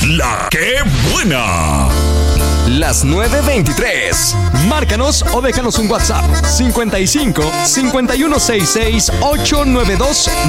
¡La que buena! Las 9:23. Márcanos o déjanos un WhatsApp 55 5166 892